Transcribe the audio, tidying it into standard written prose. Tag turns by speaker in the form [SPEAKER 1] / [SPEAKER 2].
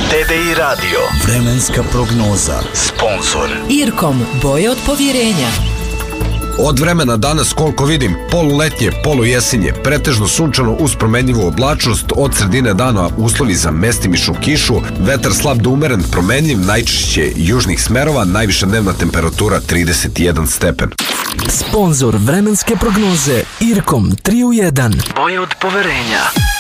[SPEAKER 1] TDI Radio.
[SPEAKER 2] Vremenska prognoza.
[SPEAKER 1] Sponzor
[SPEAKER 3] Irkom, boje od povjerenja.
[SPEAKER 4] Od vremena danas, koliko vidim, poluletnje, polujesenje, pretežno sunčano uz promenljivu oblačnost, od sredine dana uslovi za mestimičnu kišu, vetar slab do umeren, promenljiv, najčešće južnih smerova, najviša dnevna temperatura 31 stepen.
[SPEAKER 5] Sponzor vremenske prognoze Irkom 3 u 1.
[SPEAKER 1] boje od poverenja.